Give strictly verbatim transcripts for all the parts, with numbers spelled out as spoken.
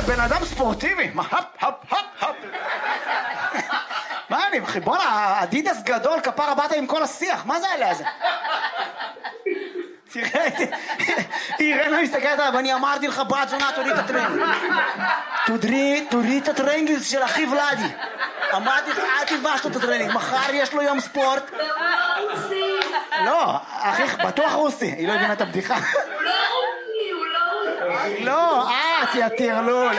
בן אדם ספורטיבי. מה, הפ, הפ, הפ, הפ. מה אני, אחי? בוא'נה, אדידס גדול, כפרה באת עם כל השיח. מה זה עליה הזה? תראה, אירנה מסתכלת עליו, אני אמרתי לך, בת זונה, תוריד את הטרנינג. תוריד את הטרנינג של אחי ולדי. אמרתי לך, אל תלבש לו את הטרנינג, מחר יש לו יום ספורט. לא, אחי, בטוח רוסי, היא לא הבינה את הבדיחה. הוא לא רוסי, הוא לא רוסי. לא, את, יא טרלול.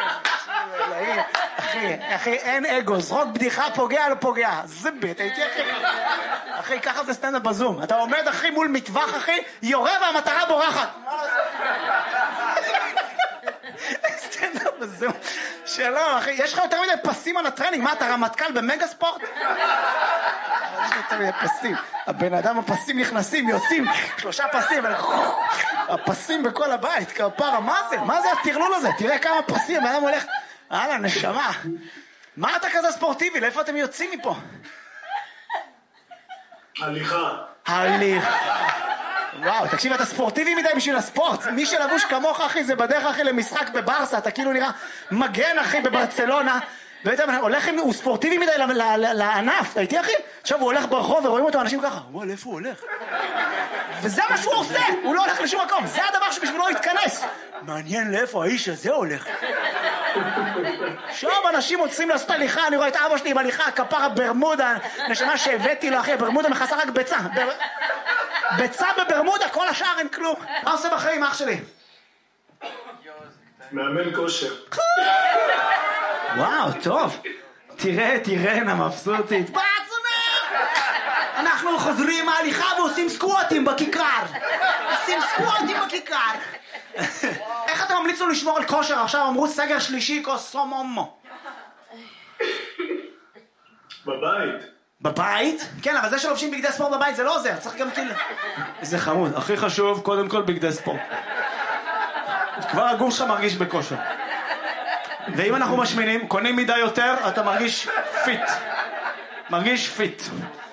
אחי, אחי, אין אגו, זרוק בדיחה, פוגע לא פוגע. זה בית, הייתי אחי. אחי, ככה זה סטנדאפ בזום. אתה עומד, אחי, מול מטווח, אחי, יורה והמטרה בורחת. סטנדאפ בזום. שלום, אחי, יש לך יותר מדי פסים על הטרנינג. מה, אתה רמטכ"ל במגה ספורט? יש לך יותר מדי פסים. הבן אדם, הפסים נכנסים, יוצאים, שלושה פסים, הפסים בכל הבית, כפרה, מה זה? מה זה הטרלול הזה? תראה כמה פסים, הבן אדם הולך... הלאה, נשמה. מה אתה כזה ספורטיבי? לאיפה אתם יוצאים מפה? הליכה. הליכה. וואו, תקשיב, אתה ספורטיבי מדי בשביל הספורט. מי שלבוש כמוך, אחי, זה בדרך, אחי, למשחק בברסה. אתה כאילו נראה מגן, אחי, בברצלונה. הולך עם... הוא ספורטיבי מדי לענף. אתה איתי, אחי? עכשיו הוא הולך ברחוב ורואים אותו אנשים ככה. וואו, לאיפה הוא הולך? וזה מה שהוא עושה. הוא לא הולך לשום מקום. זה הדבר שבשבילו יתכנס. מעניין לאיפה האיש הזה הולך. עכשיו אנשים רוצים לעשות הליכה, אני רואה את אבא שלי עם הליכה, כפרה ברמודה, נשמה שהבאתי לו, אחי, ברמודה מכסה רק ביצה. ביצה בברמודה, כל השאר אין כלום. מה עושה בחיים, אח שלי? מאמן כושר. וואו, טוב. תראה, תראה, נה מבסוטית. בעצונה! אנחנו חוזרים מההליכה ועושים סקווטים בכיכר. עושים סקווטים בכיכר. איך אתה ממליץ לו לשמור על כושר? עכשיו אמרו סגר שלישי כוסום אומו. בבית. בבית? כן, אבל זה שלובשים בגדי ספורט בבית זה לא עוזר, צריך גם כאילו... זה חמוד, הכי חשוב, קודם כל בגדי ספורט. כבר הגוף שלך מרגיש בכושר. ואם אנחנו משמינים, קונים מידה יותר, אתה מרגיש פיט. מרגיש פיט.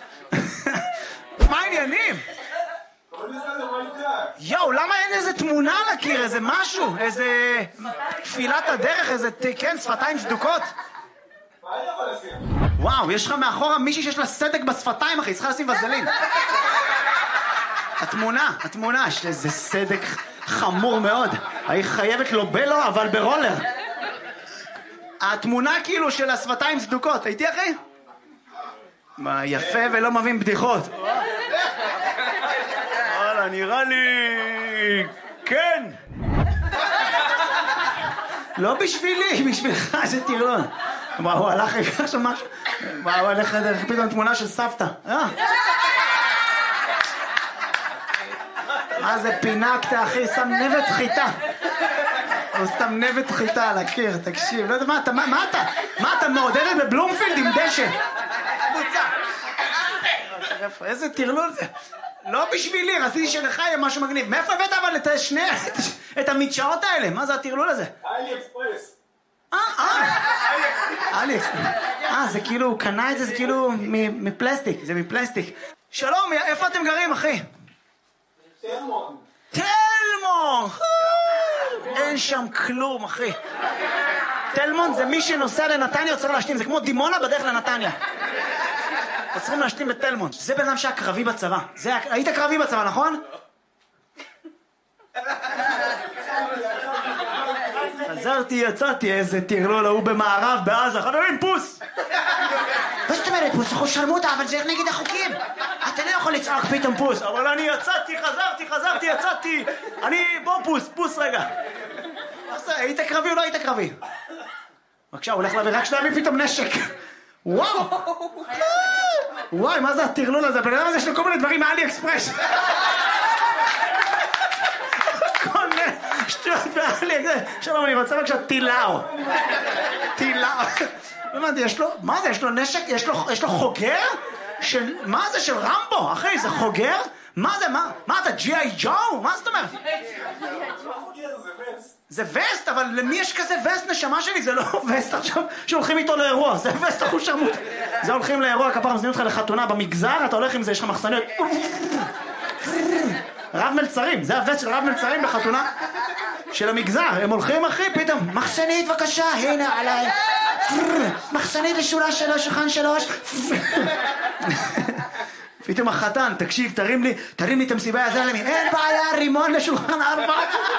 מה העניינים? יואו, למה אין איזה תמונה על הקיר, איזה משהו, איזה תפילת הדרך, איזה, כן, שפתיים סדוקות? וואו, יש לך מאחורה מישהי שיש לה סדק בשפתיים, אחי, צריכה לשים וזלין. התמונה, התמונה, יש איזה סדק חמור מאוד. היא חייבת לו בלו, אבל ברולר. התמונה כאילו של השפתיים סדוקות, הייתי אחי? מה, יפה ולא מבין בדיחות. וואלה, נראה לי... כן. לא בשבילי, בשבילך, זה תירלון. מה, הוא הלך עכשיו משהו? מה, הוא הלך דרך פתאום תמונה של סבתא. מה זה פינקת, אחי? שם נבט חיטה. הוא סתם נבט חיטה על הקיר, תקשיב. לא יודע, מה אתה, מה אתה? מה אתה מעודדת בבלומפילד עם דשא? קבוצה. איזה תירלול זה. לא בשבילי, רציתי שלך יהיה משהו מגניב. מאיפה הבאת אבל את שני, את המדשאות האלה? מה זה התירלול הזה? אלי אקספרס. אה, אה. אלי אקספרס. אה, זה כאילו, הוא קנה את זה, זה כאילו מפלסטיק. זה מפלסטיק. שלום, איפה אתם גרים, אחי? תלמון. תלמון! אין שם כלום, אחי. תלמון זה מי שנוסע לנתניה צריך להשתין. זה כמו דימונה בדרך לנתניה. צריכים להשתין בתלמון. זה בן אדם שהיה קרבי בצבא. היית קרבי בצבא, נכון? חזרתי, יצאתי, איזה תירלול, הוא במערב, בעזה, חברים, פוס! מה זאת אומרת, פוס? אנחנו שרמוטה, אבל זה נגד החוקים. אתה לא יכול לצעוק פתאום פוס. אבל אני יצאתי, חזרתי, חזרתי, יצאתי. אני, בוא פוס, פוס רגע. היית קרבי או לא היית קרבי? בבקשה, הוא הולך להביא, רק שנביא פתאום נשק. וואו! וואי, מה זה התירלול הזה? בן אדם הזה יש לו כל מיני דברים מאלי אקספרס. כל מיני שטויות מאלי אקספרס. שלום, אני רוצה בבקשה טילאו. טילאו. הבנתי, יש לו, מה זה? יש לו נשק? יש לו, יש לו חוגר? של, מה זה? של רמבו? אחי, זה חוגר? מה זה? מה? מה אתה? ג'י איי ג'ו? מה זאת אומרת? זה וסט, אבל למי יש כזה וסט נשמה שלי? זה לא וסט עכשיו שהולכים איתו לאירוע, זה וסט אחוז שרמוט. זה הולכים לאירוע, כפר מזמינים אותך לחתונה במגזר, אתה הולך עם זה, יש לך מחסניות. רב מלצרים, זה הווסט של רב מלצרים בחתונה. של המגזר, הם הולכים אחי, פתאום, מחסנית בבקשה, הנה עליי, מחסנית לשורה שלוש, שולחן שלוש, פתאום החתן, תקשיב, תרים לי, תרים לי את המסיבה, יעזר לי, אין בעיה, רימון לשולחן ארבע.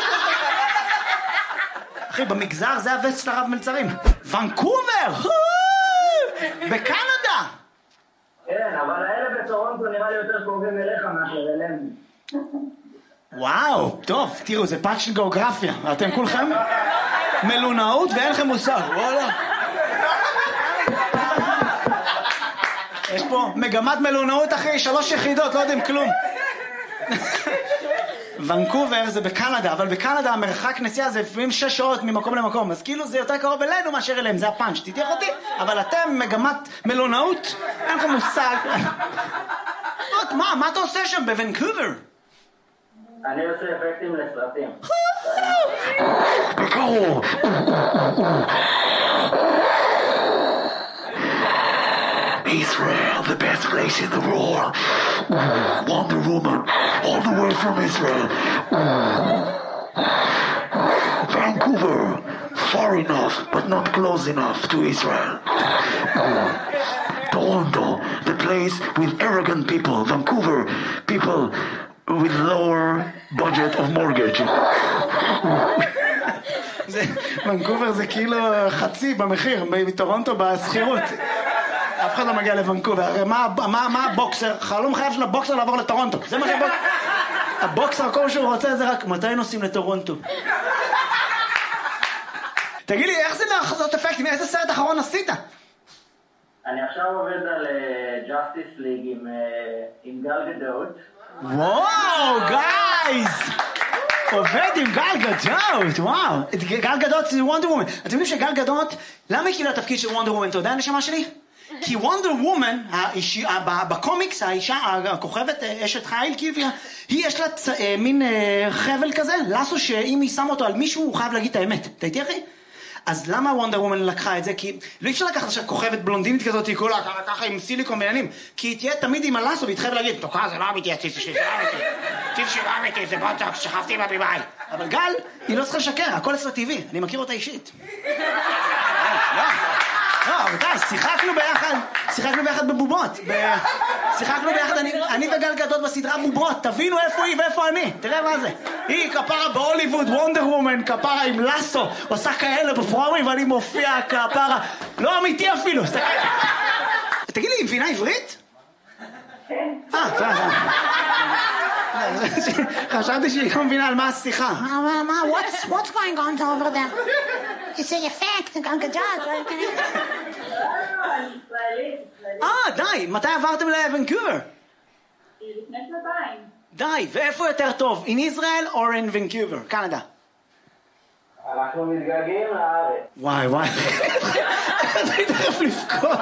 אחי, במגזר זה הווסט של הרב מלצרים. ונקובר! בקנדה! כן, אבל האלה בטורונטו נראה לי יותר קרובים אליך מאשר אלינו. וואו, טוב, תראו, זה פאנץ' של גיאוגרפיה. אתם כולכם מלונאות ואין לכם מושג, וואלה. יש פה מגמת מלונאות אחרי שלוש יחידות, לא יודעים כלום. ונקובר זה בקנדה, אבל בקנדה המרחק נסיעה זה לפעמים שש שעות ממקום למקום, אז כאילו זה יותר קרוב אלינו מאשר אליהם, זה הפאנץ', תתייח אותי, אבל אתם מגמת מלונאות, אין לכם מושג. מה, מה אתה עושה שם בוונקובר? אני עושה אפקטים לסרטים. בקרוב! Israel, the best place in the world. Wonder Woman, all the way from Israel. Vancouver, far enough, but not close enough to Israel. Toronto, the place with arrogant people. Vancouver, people with lower budget of mortgage. ונקובר זה כאילו חצי במחיר, בטורונטו בסחירות. אף אחד לא מגיע לוונקובר, הרי מה, מה, מה הבוקסר? חלום חייב של הבוקסר לעבור לטורונטו, זה מה שהבוקסר... הבוקסר, כל שהוא רוצה זה רק מתי נוסעים לטורונטו. תגיד לי, איך זה לעשות אפקטים? איזה סרט אחרון עשית? אני עכשיו עובד על ג'אסטיס ליג עם, עם גל גדות. וואו, גייז! עובד עם גל גדות, וואו. גל גדות זה וונדר וומן. אתם יודעים שגל גדות, למה היא קיבלה תפקיד של וונדר וומן? אתה יודע הנשמה שלי? כי וונדר וומן, בקומיקס, האישה, הכוכבת, אשת חיל, היא יש לה מין חבל כזה, לסו שאם היא שם אותו על מישהו, הוא חייב להגיד את האמת. אתה איתי אחי? אז למה וונדר וומן לקחה את זה? כי לא אי אפשר לקחת עכשיו כוכבת בלונדינית כזאת, היא כולה ככה עם סיליקון בעניינים, כי היא תהיה תמיד עם הלסו והיא תחייב להגיד, תוקע, זה לא אמיתי, הציץ שלי, זה לא אמיתי, הציץ שלי לא אמיתי, זה בוטוקס, שכבתי עם הבימאי. אבל גל, היא לא צריכה לשקר, הכל אצלה טבעי, אני מכיר אותה אישית. לא, רבותיי, שיחקנו ביחד, שיחקנו ביחד בבובות, שיחקנו ביחד, אני וגל גדות בסדרה בובות, תבינו איפה היא ואיפה אני, תראה מה זה. היא כפרה בהוליווד, וונדר וומן, כפרה עם לסו, עושה כאלה בפרומים ואני מופיע כפרה, לא אמיתי אפילו. תגיד לי, היא מבינה עברית? כן. אה, תראה, חשבתי שהיא לא מבינה על מה השיחה. מה, what's going on over there? It's an effect, גל גדות. אה, די, מתי עברתם לוונקובר? לפני שנתיים. די, ואיפה יותר טוב? In Israel or in Vancouver, קנדה? אנחנו מתגעגעים לארץ. וואי וואי, אני תכף לבכות.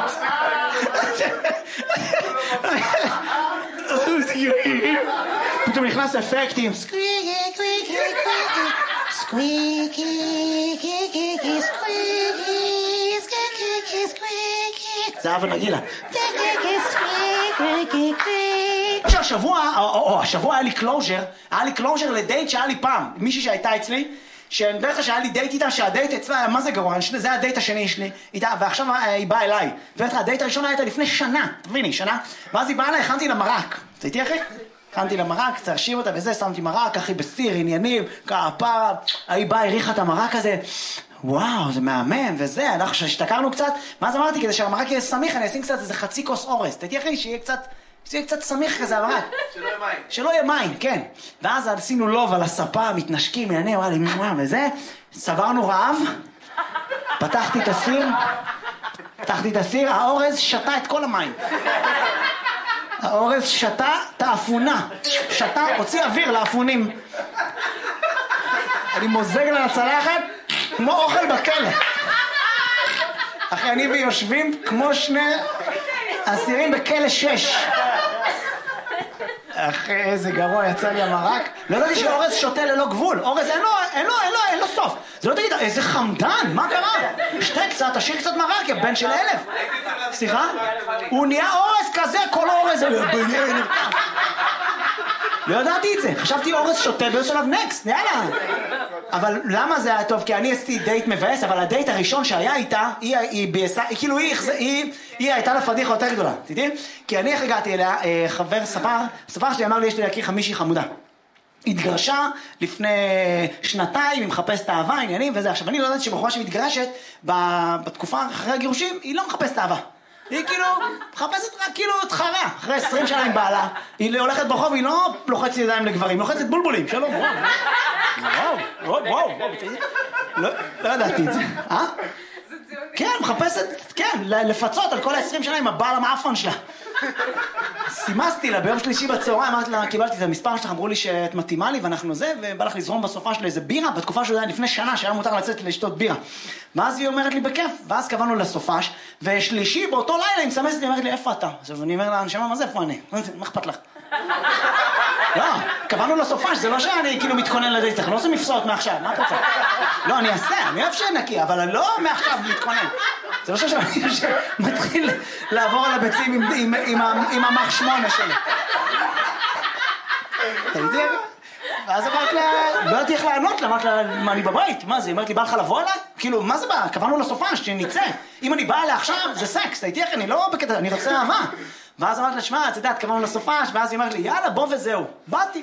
פתאום נכנס אפקטים. Squeaky, squeaky, squeaky, squeaky, squeaky, squeaky, squeaky. זה אבא נגילה. Squeaky, squeaky, squeaky. שהשבוע, או השבוע היה לי קלוז'ר, היה לי קלוז'ר לדייט שהיה לי פעם, מישהי שהייתה אצלי, שאני דרך שהיה לי דייט איתה, שהדייט אצלה היה מה זה גרוע, זה היה הדייט השני שלי, איתה, ועכשיו היא באה אליי. ובטח, הדייט הראשון הייתה לפני שנה, תביני, שנה, ואז היא באה אליי, הכנתי לה מרק. אתה איתי אחי? הכנתי לה מרק, צרשים אותה וזה, שמתי מרק, אחי בסיר, עניינים, כפרה, היא באה, הריחה את המרק הזה, וואו, זה מהמם, וזה, אנחנו שהשתכרנו קצת, ואז אמרתי, כדי שהמרק יהיה סמיך, אני אשים קצת איזה חצי כוס אורז, אתה איתי אחי, שיהיה קצת... זה קצת סמיך כזה, המרק. שלא יהיה מים. שלא יהיה מים, כן. ואז עשינו לוב על הספה, מתנשקים, יענה, וואלה, וואלה, וזה. סברנו רעב, פתחתי את הסיר, פתחתי את הסיר, האורז שתה את כל המים. האורז שתה את האפונה. שתה, הוציא אוויר לאפונים. אני מוזג לה לצלחת, כמו אוכל בכלא. אחי, אני ויושבים כמו שני אסירים בכלא שש. אחי, איזה גרוע יצא לי המרק. לא ידעתי שאורז שותה ללא גבול. אורז אין לו, אין לו, אין לו, אין לו סוף. זה לא תגיד, איזה חמדן, מה קרה? שתה קצת, תשאיר קצת מרק, יא בן של אלף. סליחה? הוא נהיה אורז כזה, כל אורז. לא ידעתי את זה. חשבתי אורז שותה, באיזו שלב נקסט, יאללה. אבל למה זה היה טוב? כי אני עשיתי דייט מבאס, אבל הדייט הראשון שהיה איתה, היא, היא בייסה, כאילו היא, היא, היא הייתה לה פדיחה יותר גדולה, תדעי? כי אני איך הגעתי אליה, חבר ספר, ספר שלי אמר לי, יש לי להכיר חמישי חמודה. התגרשה לפני שנתיים, היא מחפשת אהבה, עניינים וזה. עכשיו, אני לא יודעת שבחורה שמתגרשת, בתקופה אחרי הגירושים, היא לא מחפשת אהבה. היא כאילו מחפשת רק כאילו את חרה, אחרי עשרים שנה עם בעלה. היא הולכת ברחוב, היא לא לוחצת ידיים לגברים, היא לוחצת בולבולים. שלום, וואו, וואו, וואו, וואו, לא ידעתי את זה. אה? כן, מחפשת, כן, לפצות על כל ה-עשרים שנה עם הבעל המאפון שלה. סימסתי לה ביום שלישי בצהריים, אמרתי לה, קיבלתי את המספר שלך, אמרו לי שאת מתאימה לי ואנחנו זה, ובא לך לזרום בסופה של איזה בירה, בתקופה שזה היה לפני שנה, שהיה מותר לצאת לשתות בירה. ואז היא אומרת לי בכיף, ואז קבענו לסופש, ושלישי באותו לילה היא מסמסת לי, אומרת לי, איפה אתה? עכשיו אני אומר לה, נשמע, מה זה, איפה אני? מה אכפת לך? לא, קבענו לסופש, זה לא שאני כאילו מתכונן לדייט, אנחנו לא עושים מפסעות מעכשיו, מה את רוצה? לא, אני אעשה, אני אוהב שנקי, אבל אני לא מעכשיו מתכונן. זה לא שאני מתחיל לעבור על הביצים עם המח שמונה שלי. אתה יודעת? ואז אמרת לה, לא יודעת איך לענות לה, אמרת לה, מה, אני בבית? מה זה? היא אומרת לי, בא לך לבוא אליי? כאילו, מה זה בא? קבענו לסופש, שנצא. אם אני באה אליה עכשיו, זה סקס, אתה יודעת, אני לא בקטע, אני רוצה אהבה. ואז אמרת לה, שמע, את יודעת, קבענו לסופש, ואז היא אומרת לי, יאללה, בוא וזהו. באתי.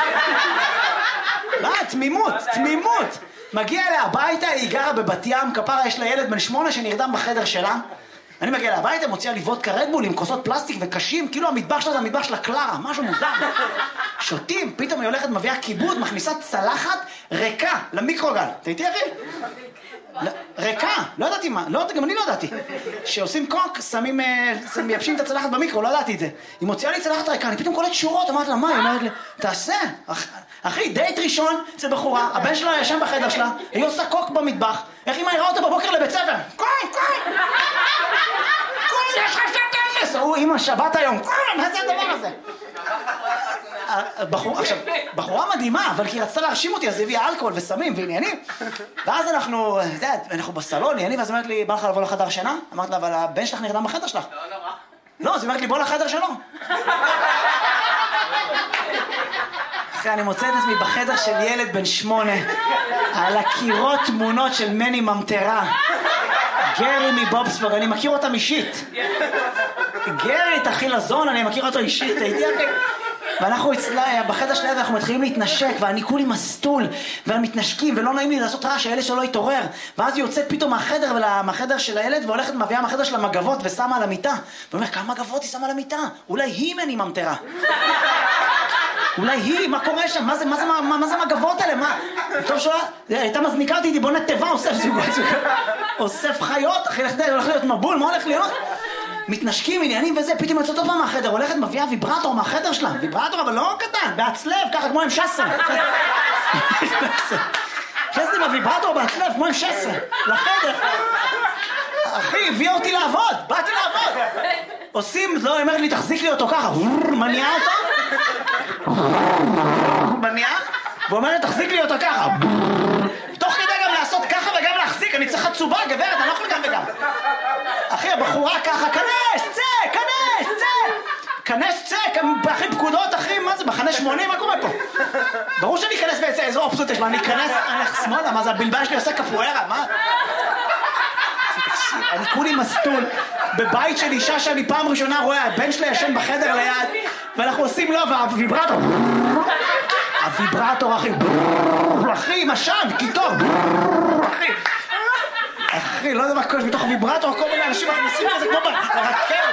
מה, תמימות, תמימות. מגיע אליה הביתה, היא גרה בבת ים, כפרה, יש לה ילד בן שמונה שנרדם בחדר שלה. אני מגיע אליה הביתה, מוציאה לי וודקה רדבול עם כוסות פלסטיק וקשים, כאילו המטבח שלה זה המטבח של הקלרה, משהו מוזר. שותים, פתאום היא הולכת, מביאה כיבוד, מכניסה צלחת ריקה למיקרוגל. אתה איתי אחי? ריקה, לא ידעתי מה, לא, גם אני לא ידעתי. שעושים קוק, שמים, מייבשים את הצלחת במיקרו, לא ידעתי את זה. היא מוציאה לי צלחת ריקה, אני פתאום קולט שורות, אמרת לה, מה? היא אומרת לי, תעשה. אחי, דייט ראשון, זה בחורה, הבן שלה ישן בחדר שלה, היא עושה קוק במטבח, איך אמא יראה אותה בבוקר לבית ספר? קוק, קוק! קוק, יש לך שת אפס! הוא, אמא, שבת היום, קוק, מה זה הדבר הזה? בחורה, עכשיו, בחורה מדהימה, אבל כי היא רצתה להרשים אותי, אז הביאה אלכוהול וסמים ועניינים. ואז אנחנו, אתה יודע, אנחנו בסלון, עניינים, ואז אומרת לי, בא לך לבוא לחדר שינה? אמרת לה, אבל הבן שלך נרדם בחדר שלך. לא, נורא. לא, אז היא אומרת לי, בוא לחדר שלו. אחרי, אני מוצא את עצמי בחדר של ילד בן שמונה, על הקירות תמונות של מני ממטרה. גרי מבובספוג, אני מכיר אותם אישית. גרי, תחיל לזון, אני מכיר אותו אישית, הייתי אחי. ואנחנו אצלה, בחדר שלי אנחנו מתחילים להתנשק, ואני כולי מסטול, ומתנשקים, ולא נעים לי לעשות רעש, שהילד שלו לא יתעורר. ואז היא יוצאת פתאום מהחדר, מהחדר של הילד, והולכת מביאה מהחדר של המגבות, ושמה על המיטה. ואומר, כמה מגבות היא שמה על המיטה? אולי היא מני ממטרה. אולי היא, מה קורה שם? מה זה, מה זה, מה, מה זה מגבות האלה? מה? טוב שלה, הייתה מזניקה אותי, בוא נתיבה, אוסף זוגות, אוסף חיות, אחי, הולך להיות מבול, מה הולך להיות? מתנשקים, עניינים וזה, פתאום יוצאת עוד פעם מהחדר, הולכת מביאה ויברטור מהחדר שלה, ויברטור אבל לא קטן, בהצלב, ככה כמו עם שסר. חסתי בוויברטור בהצלב, כמו עם שסר, לחדר. אחי, הביאה אותי לעבוד, באתי לעבוד. עושים, לא, היא אומרת לי, תחזיק לי אותו ככה, מניעה אותו. מניעה, ואומרת, תחזיק לי אותו ככה. תוך כדי גם לעשות ככה וגם להחזיק, אני צריך חצובה, גברת, אני לא יכול גם וגם. אחי, הבחורה ככה, כנס, צא, כנס, צא. כנס, צא, אחי, פקודות, אחי, מה זה, בחנה שמונים, מה קורה פה? ברור שאני אכנס ויצא, איזו אופציות יש, מה, אני אכנס, אני אלך שמאלה, מה זה, הבלבל שלי עושה קפוארה, מה? אני כולי מסטול, בבית של אישה שאני פעם ראשונה רואה, הבן שלה ישן בחדר ליד, ואנחנו עושים לו, והוויברטור, הוויברטור, אחי, אחי, משן, קיטור, אחי, אחי, לא יודע מה קורה, מתוך הוויברטור, כל מיני אנשים מכניסים לזה כמו ברקל.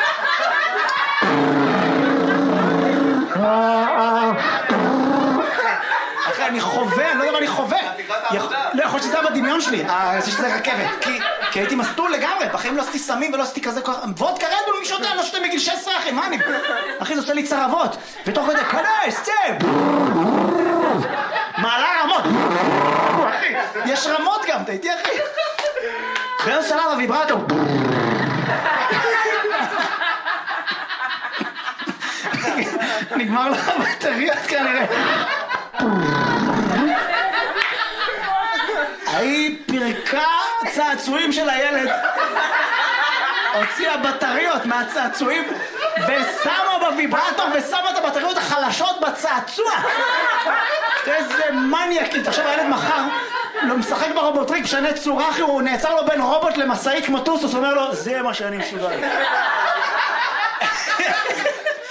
אחי, אני חווה, אני לא יודע מה אני חווה. לא, יכול שזה היה בדמיון שלי, שזה רכבת, כי הייתי מסטול לגמרי, בחיים לא עשיתי סמים ולא עשיתי כזה כוח, וודקה רדבול מי שותה, אני לא שותה מגיל שש עשרה, אחי, מה אני? אחי, זה עושה לי צרבות, ותוך כדי, כנס, צא! מעלה רמות, אחי, יש רמות גם, אתה איתי, אחי? באיזה שלב הוויברטור. נגמר לך בטריות כנראה. היא פרקה צעצועים של הילד, הוציאה בטריות מהצעצועים ושמה בוויברטור ושמה את הבטריות החלשות בצעצוע. איזה מניאקית. עכשיו הילד מחר לא משחק ברובוטריק, משנה צורה, אחי, הוא נעצר לו בין רובוט למשאית כמו טוסוס, הוא אומר לו, זה מה שאני מסוגל.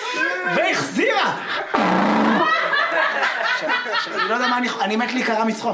והחזירה! עכשיו, אני לא יודע מה אני... אני מת להיקרא מצחוק.